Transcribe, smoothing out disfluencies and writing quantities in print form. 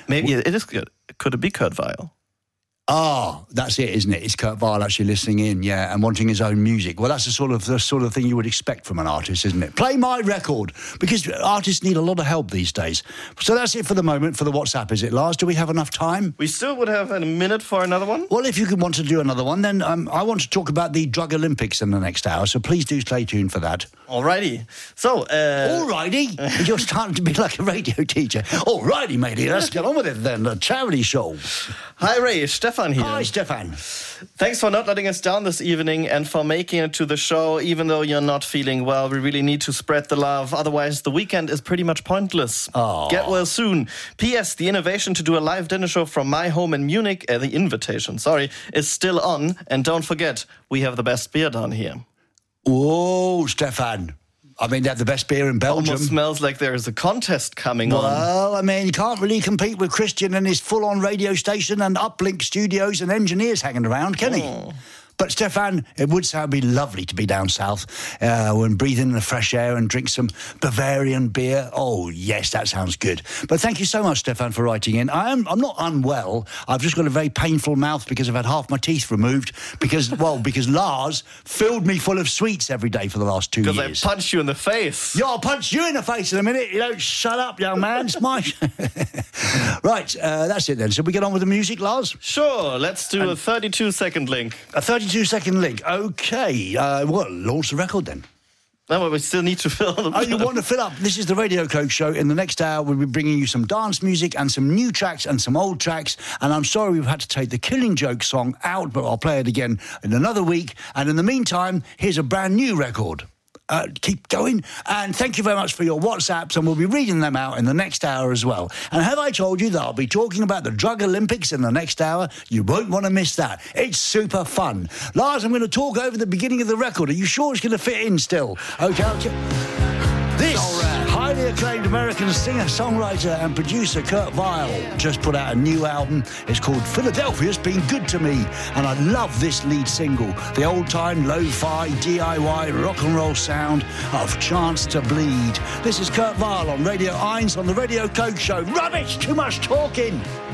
Maybe it is good. Could it be Kurt Weill? Ah, that's it, isn't it? It's Kurt Weill actually listening in, yeah, and wanting his own music. Well, that's the sort of thing you would expect from an artist, isn't it? Play my record, because artists need a lot of help these days. So that's it for the moment for the WhatsApp, is it, Lars? Do we have enough time? We still would have a minute for another one. Well, if you could want to do another one, then I want to talk about the Drug Olympics in the next hour, so please do stay tuned for that. Alrighty. So, Alrighty? You're starting to be like a radio teacher. Alrighty, matey, let's get on with it then. The charity show. Hi, Ray. Stefan here. Hi, Stefan. Thanks for not letting us down this evening and for making it to the show, even though you're not feeling well. We really need to spread the love. Otherwise, the weekend is pretty much pointless. Aww. Get well soon. P.S. The innovation to do a live dinner show from my home in Munich, the invitation, is still on. And don't forget, we have the best beer down here. Oh, Stefan. I mean, they have the best beer in Belgium. Almost smells like there is a contest coming on. Well, I mean, you can't really compete with Christian and his full-on radio station and uplink studios and engineers hanging around, can he? But, Stefan, it would be lovely to be down south and breathe in the fresh air and drink some Bavarian beer. Oh, yes, that sounds good. But thank you so much, Stefan, for writing in. I'm not unwell. I've just got a very painful mouth because I've had half my teeth removed because Lars filled me full of sweets every day for the last 2 years. Because I punched you in the face. Yeah, I'll punch you in the face in a minute. You don't shut up, young man. It's my... Right, that's it then. So we get on with the music, Lars? Sure, let's do a 32-second link. A 32-second link. OK. Launch the record then. No, but we still need to fill the... Oh, you want to fill up? This is the Radio Coke Show. In the next hour, we'll be bringing you some dance music and some new tracks and some old tracks. And I'm sorry we've had to take the Killing Joke song out, but I'll play it again in another week. And in the meantime, here's a brand new record. Keep going, and thank you very much for your WhatsApps, and we'll be reading them out in the next hour as well. And have I told you that I'll be talking about the Drug Olympics in the next hour? You won't want to miss that. It's super fun. Lars, I'm going to talk over the beginning of the record. Are you sure it's going to fit in still? Okay. This highly acclaimed American singer-songwriter and producer Kurt Weill just put out a new album. It's called Philadelphia's Been Good to Me, and I love this lead single, the old-time lo-fi DIY rock and roll sound of Chance to Bleed. This is Kurt Weill on Radio 1 on the Radio Coke Show. Rubbish! Too much talking!